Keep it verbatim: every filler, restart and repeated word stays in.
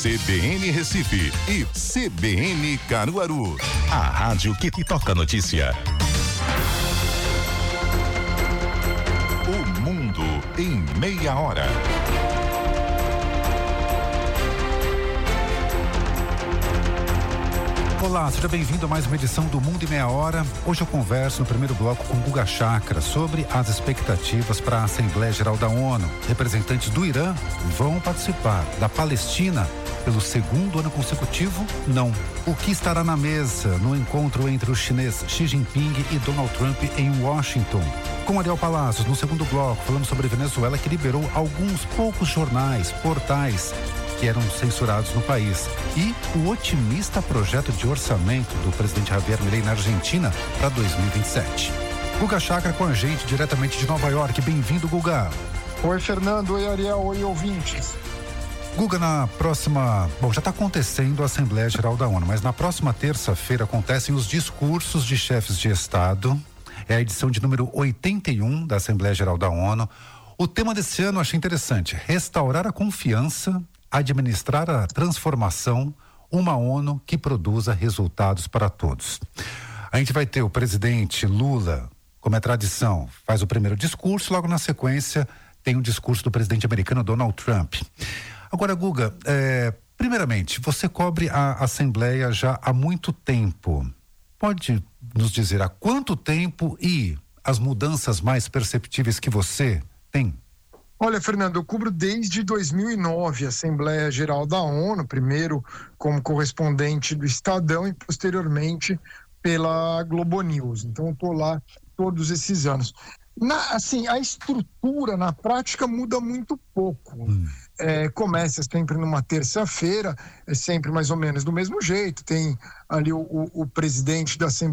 C B N Recife e C B N Caruaru. A rádio que, que toca notícia. O mundo em meia hora. Olá, seja bem-vindo a mais uma edição do Mundo em Meia Hora. Hoje eu converso no primeiro bloco com Guga Chakra sobre as expectativas para a Assembleia Geral da ONU. Representantes do Irã vão participar. Da Palestina, pelo segundo ano consecutivo, não. O que estará na mesa no encontro entre o chinês Xi Jinping e Donald Trump em Washington? Com Ariel Palacios, no segundo bloco, falamos sobre Venezuela, que liberou alguns poucos jornais, portais que eram censurados no país. E o otimista projeto de orçamento do presidente Javier Milei na Argentina para dois mil e vinte e sete. Guga Chakra com a gente diretamente de Nova York. Bem-vindo, Guga. Oi, Fernando. Oi, Ariel. Oi, ouvintes. Guga, na próxima... Bom, já está acontecendo a Assembleia Geral da ONU, mas na próxima terça-feira acontecem os discursos de chefes de Estado. É a edição de número oitenta e um da Assembleia Geral da ONU. O tema desse ano eu achei interessante: restaurar a confiança, administrar a transformação, uma ONU que produza resultados para todos. A gente vai ter o presidente Lula, como é tradição, faz o primeiro discurso, logo na sequência tem o discurso do presidente americano Donald Trump. Agora, Guga, é, primeiramente, você cobre a Assembleia já há muito tempo. Pode nos dizer há quanto tempo e as mudanças mais perceptíveis que você tem? Olha, Fernando, eu cubro desde dois mil e nove a Assembleia Geral da ONU, primeiro como correspondente do Estadão e posteriormente pela Globo News. Então eu estou lá todos esses anos. Na, assim, a estrutura na prática muda muito pouco. Hum. É, começa sempre numa terça-feira, é sempre mais ou menos do mesmo jeito. Tem ali o, o, o presidente da Assembleia